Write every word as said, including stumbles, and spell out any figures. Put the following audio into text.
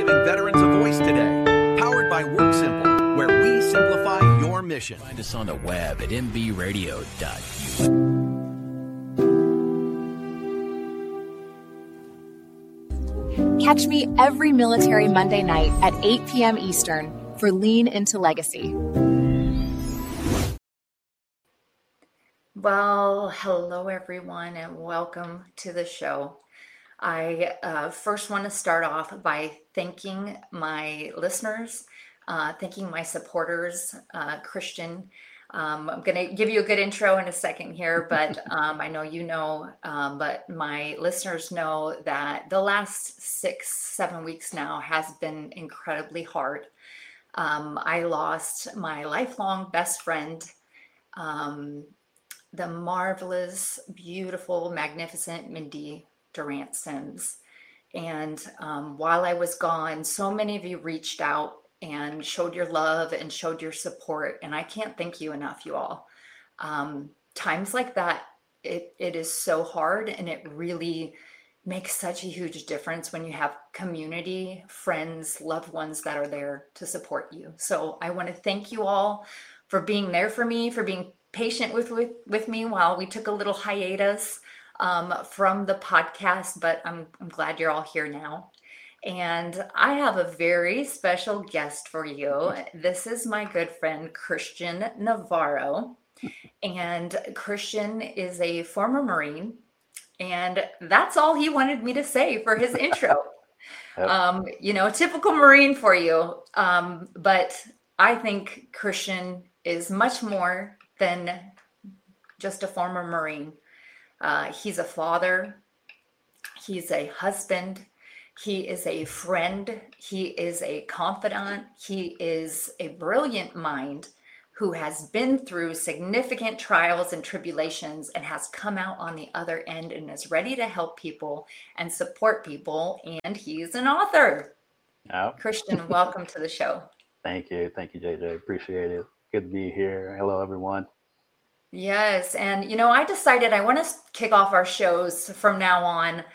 giving veterans a voice today. Powered by WorkSimple, where we simplify your mission. Find us on the web at m b radio dot u s. Catch me every Military Monday night at eight p.m. Eastern for Lean Into Legacy. Well, hello everyone and welcome to the show. I uh, first want to start off by thanking my listeners, uh, thanking my supporters, uh, Christian. Um, I'm going to give you a good intro in a second here, but um, I know you know, um, but my listeners know that the last six, seven weeks now has been incredibly hard. Um, I lost my lifelong best friend, um, the marvelous, beautiful, magnificent Mindy Durant Sims. And um, while I was gone, so many of you reached out and showed your love and showed your support. And I can't thank you enough, you all. Um, times like that, it, it is so hard, and it really makes such a huge difference when you have community, friends, loved ones that are there to support you. So I want to thank you all for being there for me, for being patient with, with, with me while we took a little hiatus um, from the podcast, but I'm, I'm glad you're all here now. And I have a very special guest for you. This is my good friend, Christian Navarro. And Christian is a former Marine. And that's all he wanted me to say for his intro. Yep. Um, you know, typical Marine for you. Um, but I think Christian is much more than just a former Marine. Uh, he's a father. He's a husband. He is a friend. He is a confidant. He is a brilliant mind who has been through significant trials and tribulations and has come out on the other end and is ready to help people and support people. And he's an author. Oh. Christian, welcome to the show. Thank you. Thank you, J J. Appreciate it. Good to be here. Hello, everyone. Yes. And, you know, I decided I want to kick off our shows from now on